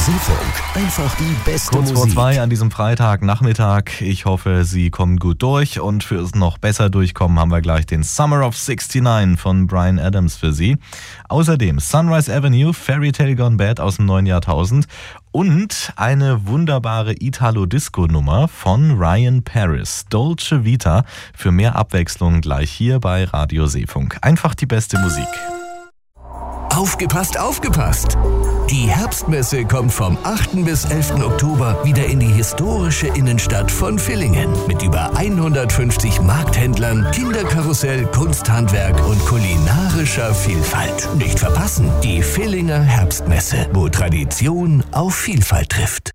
Seefunk, einfach die beste Kurz Musik. vor 2 an diesem Freitagnachmittag. Ich hoffe, Sie kommen gut durch. Und fürs noch besser durchkommen haben wir gleich den Summer of 69 von Bryan Adams für Sie. Außerdem Sunrise Avenue, Fairy Tale Gone Bad aus dem neuen Jahrtausend und eine wunderbare Italo-Disco-Nummer von Ryan Paris, Dolce Vita. Für mehr Abwechslung gleich hier bei Radio Seefunk. Einfach die beste Musik. Aufgepasst, aufgepasst! Die Herbstmesse kommt vom 8. bis 11. Oktober wieder in die historische Innenstadt von Villingen mit über 150 Markthändlern, Kinderkarussell, Kunsthandwerk und kulinarischer Vielfalt. Nicht verpassen, die Villinger Herbstmesse, wo Tradition auf Vielfalt trifft.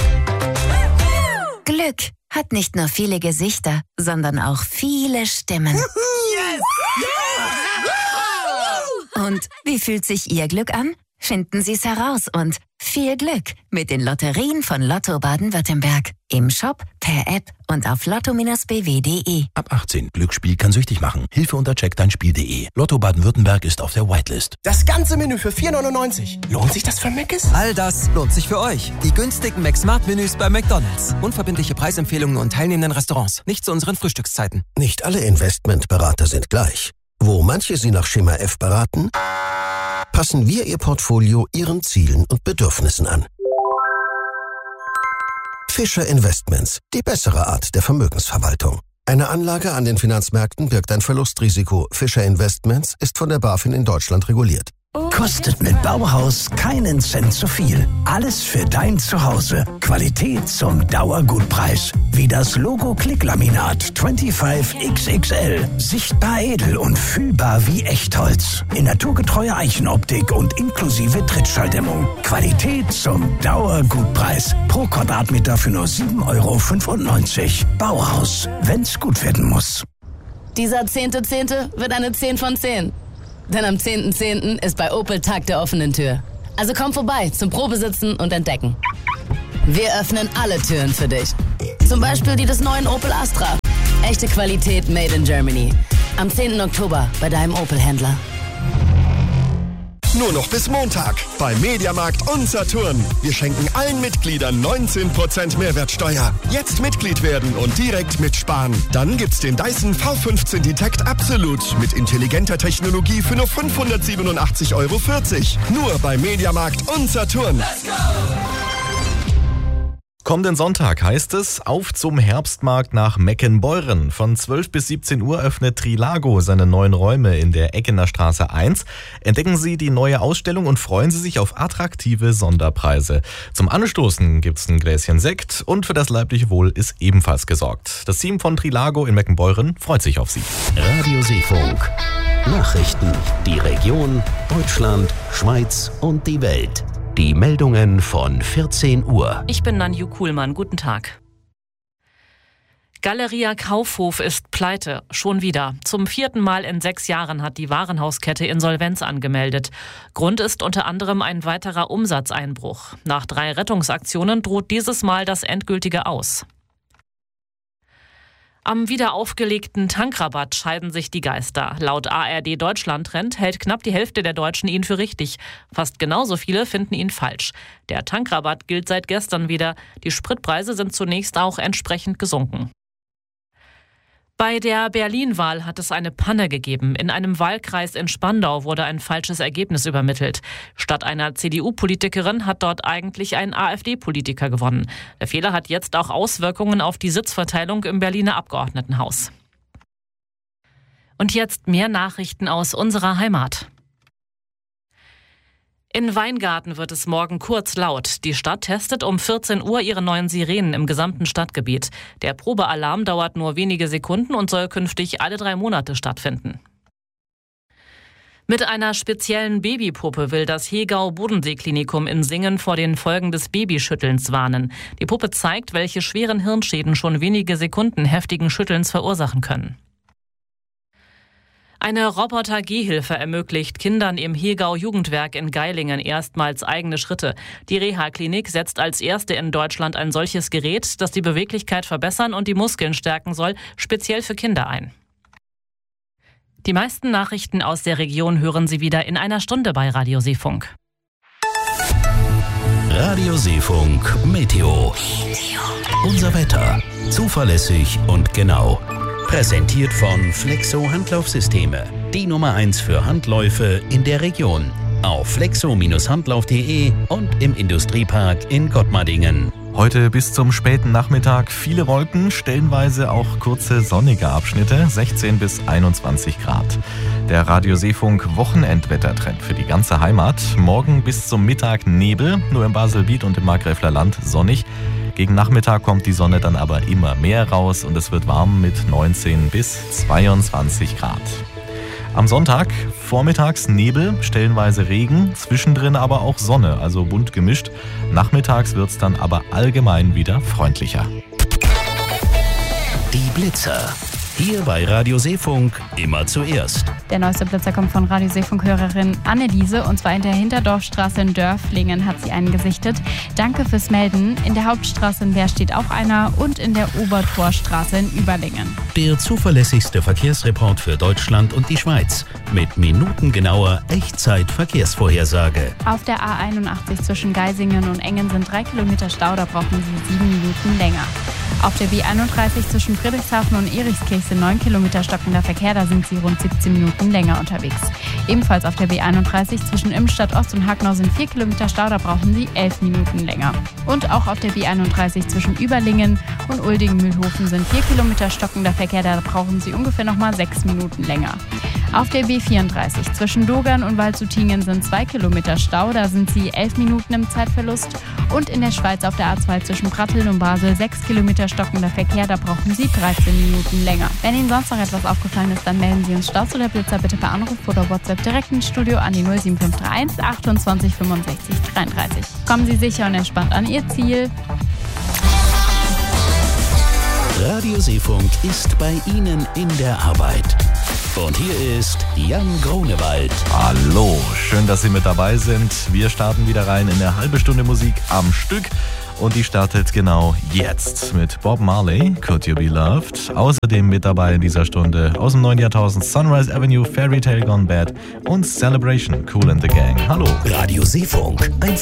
Glück hat nicht nur viele Gesichter, sondern auch viele Stimmen. Yes! Und wie fühlt sich Ihr Glück an? Finden Sie es heraus und viel Glück mit den Lotterien von Lotto Baden-Württemberg. Im Shop, per App und auf lotto-bw.de. Ab 18. Glücksspiel kann süchtig machen. Hilfe unter checkdeinspiel.de. Lotto Baden-Württemberg ist auf der Whitelist. Das ganze Menü für 4,99. Lohnt sich das für Mc's? All das lohnt sich für euch. Die günstigen McSmart-Menüs bei McDonald's. Unverbindliche Preisempfehlungen und teilnehmenden Restaurants. Nicht zu unseren Frühstückszeiten. Nicht alle Investmentberater sind gleich. Wo manche Sie nach Schema F beraten, passen wir Ihr Portfolio Ihren Zielen und Bedürfnissen an. Fischer Investments, die bessere Art der Vermögensverwaltung. Eine Anlage an den Finanzmärkten birgt ein Verlustrisiko. Fischer Investments ist von der BaFin in Deutschland reguliert. Kostet mit Bauhaus keinen Cent zu viel. Alles für dein Zuhause. Qualität zum Dauergutpreis. Wie das Logo Klicklaminat 25XXL. Sichtbar edel und fühlbar wie Echtholz. In naturgetreuer Eichenoptik und inklusive Trittschalldämmung. Qualität zum Dauergutpreis. Pro Quadratmeter für nur 7,95 €. Bauhaus, wenn's gut werden muss. Dieser 10.10. wird eine 10 von 10. Denn am 10.10. ist bei Opel Tag der offenen Tür. Also komm vorbei zum Probesitzen und Entdecken. Wir öffnen alle Türen für dich. Zum Beispiel die des neuen Opel Astra. Echte Qualität made in Germany. Am 10. Oktober bei deinem Opel-Händler. Nur noch bis Montag bei Mediamarkt und Saturn. Wir schenken allen Mitgliedern 19% Mehrwertsteuer. Jetzt Mitglied werden und direkt mitsparen. Dann gibt's den Dyson V15 Detect Absolute mit intelligenter Technologie für nur 587,40 €. Nur bei Mediamarkt und Saturn. Let's go! Kommenden Sonntag heißt es auf zum Herbstmarkt nach Meckenbeuren. Von 12 bis 17 Uhr öffnet Trilago seine neuen Räume in der Eckener Straße 1. Entdecken Sie die neue Ausstellung und freuen Sie sich auf attraktive Sonderpreise. Zum Anstoßen gibt's ein Gläschen Sekt und für das leibliche Wohl ist ebenfalls gesorgt. Das Team von Trilago in Meckenbeuren freut sich auf Sie. Radio Seefunk. Nachrichten. Die Region, Deutschland, Schweiz und die Welt. Die Meldungen von 14 Uhr. Ich bin Nanju Kuhlmann. Guten Tag. Galeria Kaufhof ist pleite. Schon wieder. Zum 4. Mal in 6 Jahren hat die Warenhauskette Insolvenz angemeldet. Grund ist unter anderem ein weiterer Umsatzeinbruch. Nach 3 Rettungsaktionen droht dieses Mal das endgültige Aus. Am wieder aufgelegten Tankrabatt scheiden sich die Geister. Laut ARD Deutschland-Trend hält knapp die Hälfte der Deutschen ihn für richtig. Fast genauso viele finden ihn falsch. Der Tankrabatt gilt seit gestern wieder. Die Spritpreise sind zunächst auch entsprechend gesunken. Bei der Berlin-Wahl hat es eine Panne gegeben. In einem Wahlkreis in Spandau wurde ein falsches Ergebnis übermittelt. Statt einer CDU-Politikerin hat dort eigentlich ein AfD-Politiker gewonnen. Der Fehler hat jetzt auch Auswirkungen auf die Sitzverteilung im Berliner Abgeordnetenhaus. Und jetzt mehr Nachrichten aus unserer Heimat. In Weingarten wird es morgen kurz laut. Die Stadt testet um 14 Uhr ihre neuen Sirenen im gesamten Stadtgebiet. Der Probealarm dauert nur wenige Sekunden und soll künftig alle 3 Monate stattfinden. Mit einer speziellen Babypuppe will das Hegau-Bodensee-Klinikum in Singen vor den Folgen des Babyschüttelns warnen. Die Puppe zeigt, welche schweren Hirnschäden schon wenige Sekunden heftigen Schüttelns verursachen können. Eine Roboter-Gehhilfe ermöglicht Kindern im Hegau-Jugendwerk in Geilingen erstmals eigene Schritte. Die Reha-Klinik setzt als erste in Deutschland ein solches Gerät, das die Beweglichkeit verbessern und die Muskeln stärken soll, speziell für Kinder ein. Die meisten Nachrichten aus der Region hören Sie wieder in einer Stunde bei Radio Seefunk. Radio Seefunk Meteo. Unser Wetter. Zuverlässig und genau. Präsentiert von Flexo Handlaufsysteme. Die Nummer 1 für Handläufe in der Region. Auf flexo-handlauf.de und im Industriepark in Gottmardingen. Heute bis zum späten Nachmittag viele Wolken, stellenweise auch kurze sonnige Abschnitte, 16 bis 21 Grad. Der Radio Seefunk Wochenendwettertrend für die ganze Heimat. Morgen bis zum Mittag Nebel, nur im Baselbiet und im Markgräfler Land sonnig. Gegen Nachmittag kommt die Sonne dann aber immer mehr raus und es wird warm mit 19 bis 22 Grad. Am Sonntag vormittags Nebel, stellenweise Regen, zwischendrin aber auch Sonne, also bunt gemischt. Nachmittags wird es dann aber allgemein wieder freundlicher. Die Blitzer. Hier bei Radio Seefunk immer zuerst. Der neueste Blitzer kommt von Radio Seefunk-Hörerin Anneliese und zwar in der Hinterdorfstraße in Dörflingen hat sie einen gesichtet. Danke fürs Melden. In der Hauptstraße in Wehr steht auch einer und in der Obertorstraße in Überlingen. Der zuverlässigste Verkehrsreport für Deutschland und die Schweiz mit minutengenauer Echtzeit-Verkehrsvorhersage. Auf der A81 zwischen Geisingen und Engen sind 3 Kilometer Stau, da brauchen Sie 7 Minuten länger. Auf der B31 zwischen Friedrichshafen und Erikskirch sind 9 Kilometer stockender Verkehr, da sind Sie rund 17 Minuten länger unterwegs. Ebenfalls auf der B31 zwischen Immenstadt Ost und Hacknau sind 4 Kilometer Stau, da brauchen Sie 11 Minuten länger. Und auch auf der B31 zwischen Überlingen und Uldingen-Mühlhofen sind 4 Kilometer stockender Verkehr, da brauchen Sie ungefähr nochmal 6 Minuten länger. Auf der B34 zwischen Dogern und Waldshutingen sind 2 Kilometer Stau, da sind Sie 11 Minuten im Zeitverlust. Und in der Schweiz auf der A2 zwischen Pratteln und Basel 6 Kilometer stockender Verkehr, da brauchen Sie 13 Minuten länger. Wenn Ihnen sonst noch etwas aufgefallen ist, dann melden Sie uns Staus oder Blitzer bitte per Anruf oder WhatsApp direkt ins Studio an die 07531 28 65 33. Kommen Sie sicher und entspannt an Ihr Ziel. Radio Seefunk ist bei Ihnen in der Arbeit. Und hier ist Jan Grunewald. Hallo, schön, dass Sie mit dabei sind. Wir starten wieder rein in eine halbe Stunde Musik am Stück. Und die startet genau jetzt mit Bob Marley, Could You Be Loved. Außerdem mit dabei in dieser Stunde aus dem neuen Jahrtausend Sunrise Avenue, Fairy Tale Gone Bad und Celebration, Kool and the Gang. Hallo. Radio Seefunk, ein